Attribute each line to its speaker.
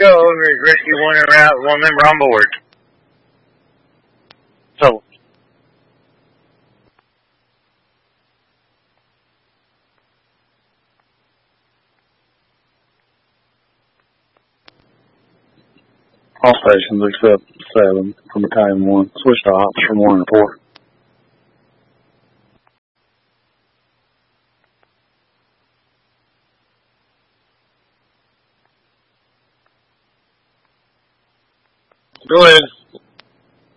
Speaker 1: go. Rescue 1 en route, 1 member on board. So.
Speaker 2: All stations except 7 from Battalion 1. Switch to ops from 1 and 4.
Speaker 1: Go ahead.